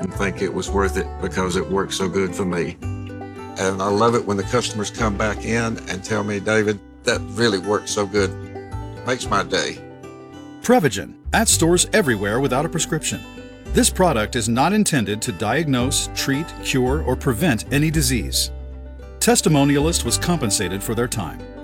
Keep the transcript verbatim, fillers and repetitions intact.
and think it was worth it because it worked so good for me. And I love it when the customers come back in and tell me, David, that really worked so good. Makes my day. Prevagen, at stores everywhere without a prescription. This product is not intended to diagnose, treat, cure, or prevent any disease. Testimonialist was compensated for their time.